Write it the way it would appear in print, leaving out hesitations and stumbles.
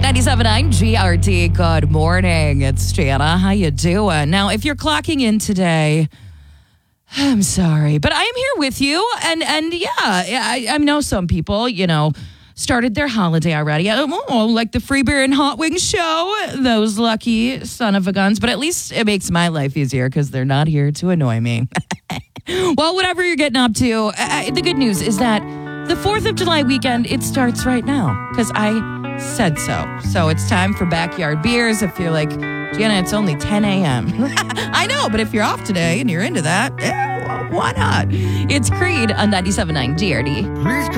97.9 GRT. Good morning. It's Jana. How you doing? Now, if you're clocking in today, I'm sorry, but I am here with you. And yeah, I know some people, started their holiday already. Oh, like the Free Beer and Hot Wings show. Those lucky son of a guns. But at least it makes my life easier because they're not here to annoy me. Well, whatever you're getting up to, the good news is that the 4th of July weekend, it starts right now because I said so. So it's time for backyard beers. If you're like, Jana, it's only 10 a.m. I know, but if you're off today and you're into that, well, why not? It's Creed on 97.9 GRD. Please